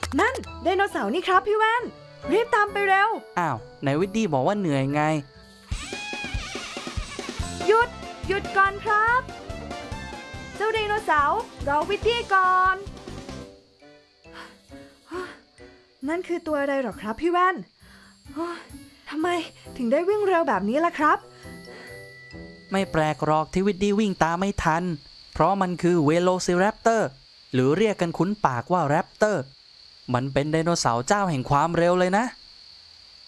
นั่นไดโนเสาร์นี่ครับพี่แว่นรีบตามไปเร็วอ้าวไหนวิดดี้บอกว่าเหนื่อยไงหยุดก่อนครับเจ้าไดโนเสาร์รอวิดดี้ก่อนนั่นคือตัวอะไรหรอครับพี่แว่นทำไมถึงได้วิ่งเร็วแบบนี้ล่ะครับไม่แปลกหรอกที่วิดดี้วิ่งตามไม่ทันเพราะมันคือเวโลซิแรปเตอร์หรือเรียกกันคุ้นปากว่าแรปเตอร์มันเป็นไดโนเสาร์เจ้าแห่งความเร็วเลยนะ